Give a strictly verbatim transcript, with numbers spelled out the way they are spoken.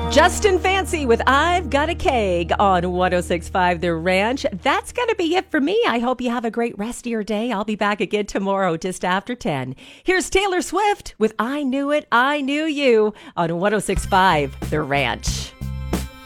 Justin Fancy with I've Got a Keg on one oh six point five The Ranch. That's going to be it for me. I hope you have a great rest of your day. I'll be back again tomorrow just after ten. Here's Taylor Swift with I Knew It, I Knew You on one oh six point five The Ranch.